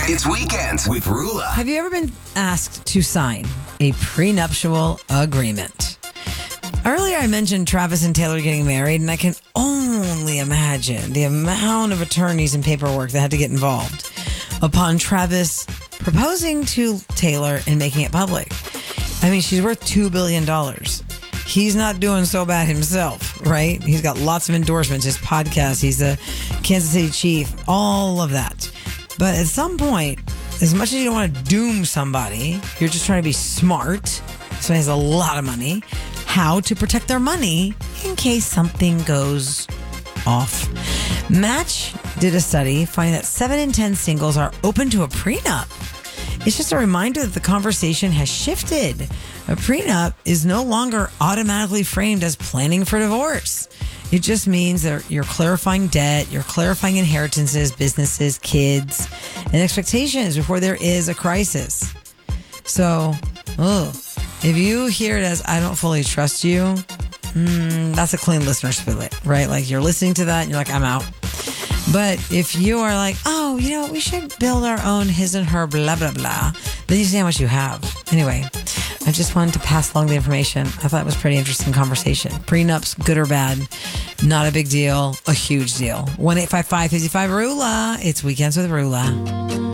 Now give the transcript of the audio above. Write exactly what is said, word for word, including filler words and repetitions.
It's Weekends with Rula. Have you ever been asked to sign a prenuptial agreement? Earlier I mentioned Travis and Taylor getting married, and I can only imagine the amount of attorneys and paperwork that had to get involved upon Travis proposing to Taylor and making it public. I mean, she's worth two billion dollars. He's not doing so bad himself, right? He's got lots of endorsements, his podcast, he's a Kansas City Chief, all of that. But at some point, as much as you don't want to doom somebody, you're just trying to be smart. Somebody has a lot of money. How to protect their money in case something goes off. Match did a study finding that seven in ten singles are open to a prenup. It's just a reminder that the conversation has shifted. A prenup is no longer automatically framed as planning for divorce. It just means that you're clarifying debt, you're clarifying inheritances, businesses, kids, and expectations before there is a crisis. So, oh, if you hear it as, I don't fully trust you, mm, that's a clean listener split, right? Like you're listening to that and you're like, I'm out. But if you are like, oh, you know, we should build our own his and her blah, blah, blah, then you see how much you have. Anyway, I just wanted to pass along the information. I thought it was a pretty interesting conversation. Prenups, good or bad, not a big deal, a huge deal. one eight five five, five five, RULA. It's Weekends with Rula.